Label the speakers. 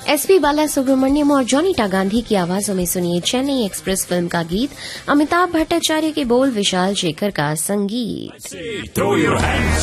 Speaker 1: SP Balasubrahmanyam और जॉनीटा गांधी की आवाजों में सुनिए चेन्नई एक्सप्रेस फिल्म का गीत, अमिताभ भट्टाचार्य के बोल, विशाल शेखर का संगीत।